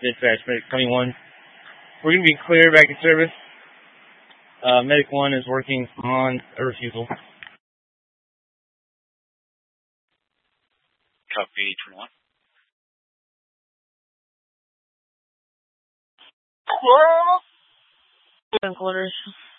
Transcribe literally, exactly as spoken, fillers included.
Dispatch, Medic twenty-one. We're going to be clear back in service. Uh, Medic one is working on a refusal. Copy, twenty-one. Quarters.